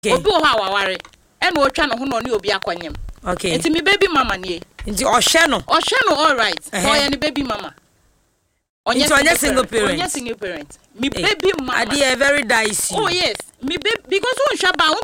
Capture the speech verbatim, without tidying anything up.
Obi o ha waware. E no otwa no ho no ne obi akonyem. Okay. Enti me baby mama nie. Nti ohye no. Ohye no all right. So uh-huh. Oye baby mama. Onye single, single parent. Onye single parent. Me hey. Baby mama. Ade very dicey. Oh yes. Me baby because won shaba